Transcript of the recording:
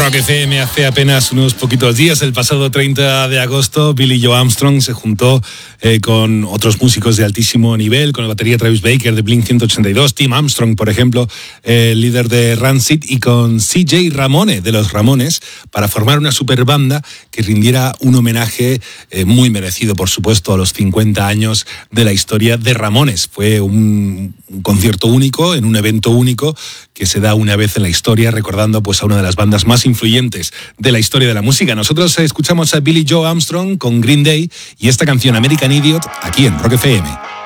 Rock FM hace apenas unos poquitos días, el pasado 30 de agosto, Billie Joe Armstrong se juntó con otros músicos de altísimo nivel, con el batería Travis Baker de Blink-182, Tim Armstrong, por ejemplo, el líder de Rancid, y con CJ Ramone de los Ramones, para formar una super banda que rindiera un homenaje muy merecido, por supuesto, a los 50 años de la historia de Ramones. Fue un concierto único, en un evento único, que se da una vez en la historia, recordando pues a una de las bandas más influyentes de la historia de la música. Nosotros escuchamos a Billie Joe Armstrong con Green Day y esta canción American Idiot aquí en Rock FM.